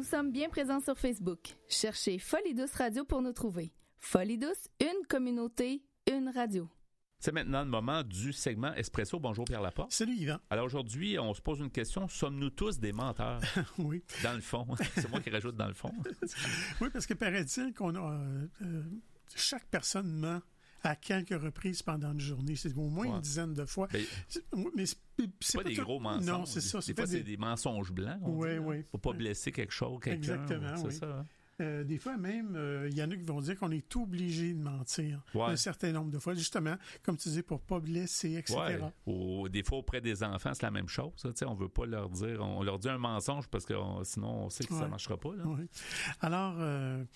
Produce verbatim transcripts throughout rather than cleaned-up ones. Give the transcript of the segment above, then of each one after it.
sommes bien présents sur Facebook. Cherchez Folie Douce Radio pour nous trouver. Folie Douce, une communauté, une radio. C'est maintenant le moment du segment Espresso. Bonjour Pierre Laporte. Salut Yvan. Alors aujourd'hui, on se pose une question. Sommes-nous tous des menteurs? Oui. Dans le fond. C'est moi qui rajoute dans le fond. Oui, parce que paraît-il qu'on a... Euh, euh, chaque personne ment à quelques reprises pendant une journée. C'est au moins ouais. une dizaine de fois. Ben, c'est, mais c'est, c'est pas, pas des tout... gros mensonges. Non, c'est ça. Des, c'est des fois, des... c'est des mensonges blancs. Oui, oui. Pour pas blesser quelque chose, quelqu'un. Exactement, c'est oui. ça. Hein? Euh, des fois même, il euh, y en a qui vont dire qu'on est obligé de mentir ouais. un certain nombre de fois, justement, comme tu dis, pour pas blesser, et cetera. Ouais. Ou, des fois, auprès des enfants, c'est la même chose. Ça, on veut pas leur dire, on leur dit un mensonge parce que on, sinon, on sait que ouais. ça marchera pas. Là. Ouais. Alors, euh,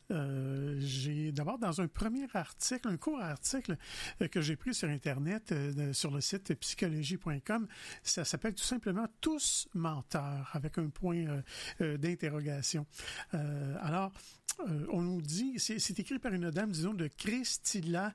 euh, j'ai d'abord dans un premier article, un court article euh, que j'ai pris sur Internet, euh, sur le site psychologie point com, ça s'appelle tout simplement « Tous menteurs » avec un point euh, euh, d'interrogation. Euh, alors, Alors, euh, on nous dit, c'est, c'est écrit par une dame, disons, de Christila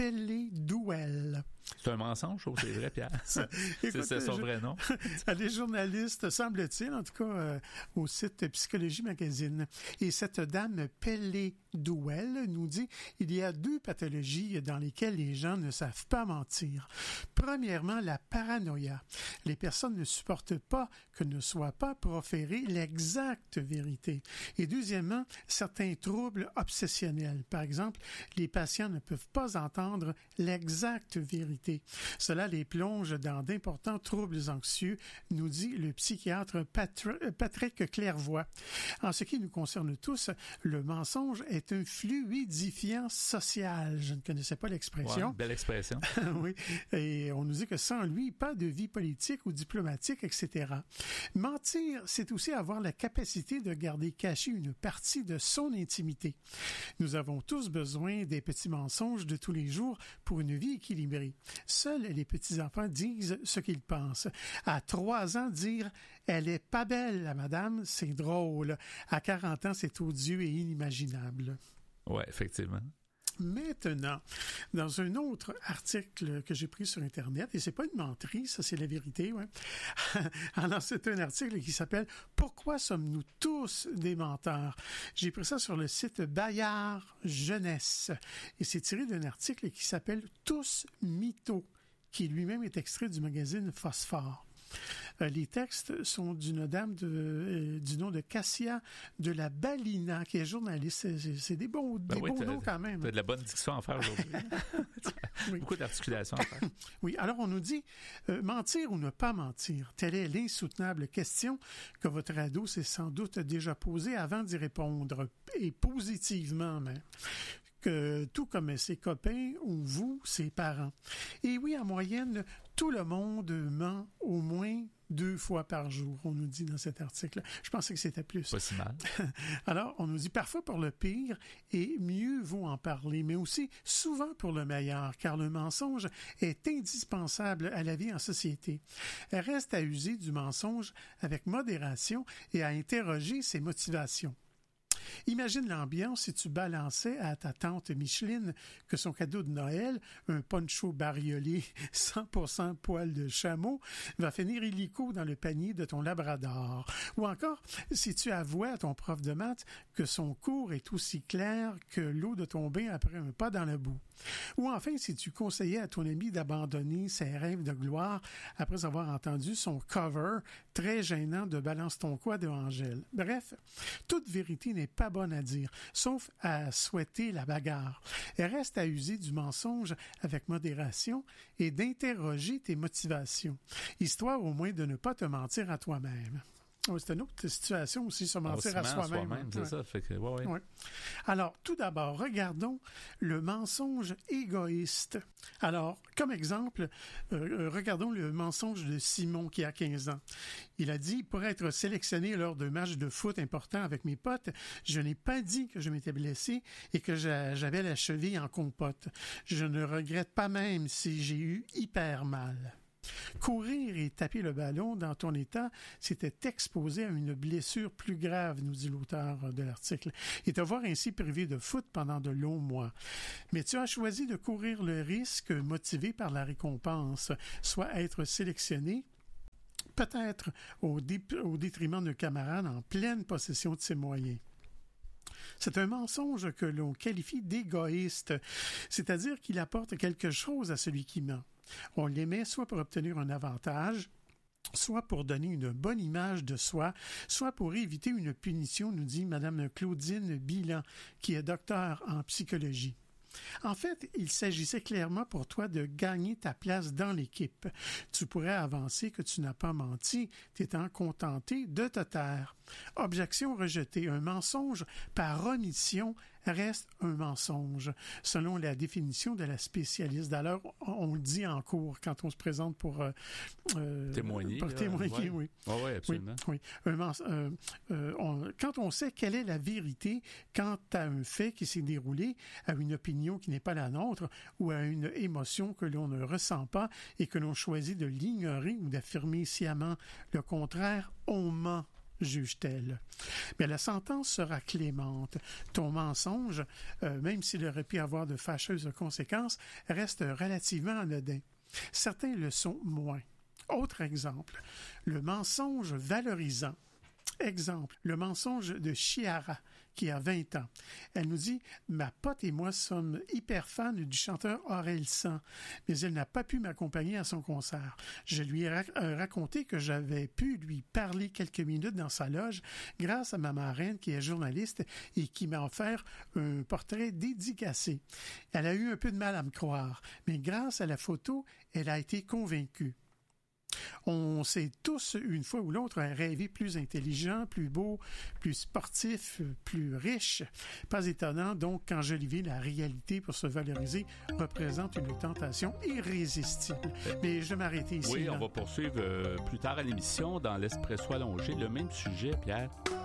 Pellet-Douel. C'est un mensonge, ou c'est vrai, Pierre? Ça, écoute, c'est son je, vrai nom. Elle est journaliste, semble-t-il, en tout cas, euh, au site Psychologie Magazine. Et cette dame Pellet-Douel nous dit il y a deux pathologies dans lesquelles les gens ne savent pas mentir. Premièrement, la paranoïa. Les personnes ne supportent pas que ne soit pas proférée l'exacte vérité. Et deuxièmement, certains troubles obsessionnels. Par exemple, les patients ne peuvent pas entendre l'exacte vérité. Cela les plonge dans d'importants troubles anxieux, nous dit le psychiatre Patr- Patrick Clairvoy. En ce qui nous concerne tous, le mensonge est un fluidifiant social. Je ne connaissais pas l'expression. Ouais, belle expression. Oui, et on nous dit que sans lui, pas de vie politique ou diplomatique, et cetera. Mentir, c'est aussi avoir la capacité de garder cachée une partie de son intimité. Nous avons tous besoin des petits mensonges de tous les jours pour une vie équilibrée. Seuls les petits-enfants disent ce qu'ils pensent. À trois ans, dire « Elle est pas belle, la madame », c'est drôle. À quarante ans, c'est odieux et inimaginable. Oui, effectivement. Maintenant, dans un autre article que j'ai pris sur Internet, et c'est pas une menterie, ça c'est la vérité, ouais. Alors c'est un article qui s'appelle « Pourquoi sommes-nous tous des menteurs ?» J'ai pris ça sur le site Bayard Jeunesse, et c'est tiré d'un article qui s'appelle « Tous mythos », qui lui-même est extrait du magazine Phosphore. Euh, les textes sont d'une dame de, euh, du nom de Cassia de la Balina, qui est journaliste. C'est, c'est, c'est des bons, ben des oui, bons noms quand même. Tu as de la bonne diction à faire aujourd'hui. Oui. Beaucoup d'articulation à faire. Oui, alors on nous dit, euh, mentir ou ne pas mentir, telle est l'insoutenable question que votre ado s'est sans doute déjà posée avant d'y répondre, et positivement même. Que tout comme ses copains ou vous, ses parents. Et oui, en moyenne, tout le monde ment au moins deux fois par jour, on nous dit dans cet article. Je pensais que c'était plus. Pas si mal. Alors, on nous dit parfois pour le pire et mieux vaut en parler, mais aussi souvent pour le meilleur, car le mensonge est indispensable à la vie en société. Reste à user du mensonge avec modération et à interroger ses motivations. Imagine l'ambiance si tu balançais à ta tante Micheline que son cadeau de Noël, un poncho bariolé cent pour cent poil de chameau, va finir illico dans le panier de ton labrador. Ou encore, si tu avouais à ton prof de maths que son cours est aussi clair que l'eau de ton bain après un pas dans la boue. Ou enfin, si tu conseillais à ton ami d'abandonner ses rêves de gloire après avoir entendu son cover très gênant de Balance ton quoi de Angèle. Bref, toute vérité n'est pas bonne à dire, sauf à souhaiter la bagarre. Elle reste à user du mensonge avec modération et d'interroger tes motivations, histoire au moins de ne pas te mentir à toi-même. Oui, c'est une autre situation aussi, se mentir à soi-même. soi-même c'est ouais. ça, fait que, ouais, ouais. Ouais. Alors, tout d'abord, regardons le mensonge égoïste. Alors, comme exemple, euh, regardons le mensonge de Simon qui a quinze ans. Il a dit, pour être sélectionné lors d'un match de foot important avec mes potes, je n'ai pas dit que je m'étais blessé et que j'avais la cheville en compote. Je ne regrette pas même si j'ai eu hyper mal. Courir et taper le ballon dans ton état, c'était t'exposer à une blessure plus grave, nous dit l'auteur de l'article, et te voir ainsi privé de foot pendant de longs mois. Mais tu as choisi de courir le risque motivé par la récompense, soit être sélectionné peut-être au, dé- au détriment d'un camarade en pleine possession de ses moyens. C'est un mensonge que l'on qualifie d'égoïste, c'est-à-dire qu'il apporte quelque chose à celui qui ment. On l'émet soit pour obtenir un avantage, soit pour donner une bonne image de soi, soit pour éviter une punition, nous dit Mme Claudine Bilan, qui est docteure en psychologie. En fait, il s'agissait clairement pour toi de gagner ta place dans l'équipe. Tu pourrais avancer que tu n'as pas menti, t'étant contenté de te taire. Objection rejetée. Un mensonge par omission reste un mensonge, selon la définition de la spécialiste. D'ailleurs, on le dit en cours quand on se présente pour euh, euh, témoigner. Pour là, témoigner, ouais. oui. Oh, oui, absolument. Oui, oui. Un mens- euh, euh, on, quand on sait quelle est la vérité quant à un fait qui s'est déroulé, à une opinion qui n'est pas la nôtre ou à une émotion que l'on ne ressent pas et que l'on choisit de l'ignorer ou d'affirmer sciemment le contraire, on ment, juge-t-elle. Mais la sentence sera clémente. Ton mensonge, euh, même s'il aurait pu avoir de fâcheuses conséquences, reste relativement anodin. Certains le sont moins. Autre exemple, le mensonge valorisant. Exemple, le mensonge de Chiara, qui a vingt ans. Elle nous dit « Ma pote et moi sommes hyper fans du chanteur Orelsan, mais elle n'a pas pu m'accompagner à son concert. Je lui ai rac- euh, raconté que j'avais pu lui parler quelques minutes dans sa loge grâce à ma marraine qui est journaliste et qui m'a offert un portrait dédicacé. Elle a eu un peu de mal à me croire, mais grâce à la photo, elle a été convaincue. » On s'est tous, une fois ou l'autre, rêvé plus intelligent, plus beau, plus sportif, plus riche. Pas étonnant, donc, qu'enjoliver la réalité pour se valoriser représente une tentation irrésistible. Mais je vais m'arrêter ici. Oui, là. on va poursuivre euh, plus tard à l'émission dans l'Espresso allongé, le même sujet, Pierre.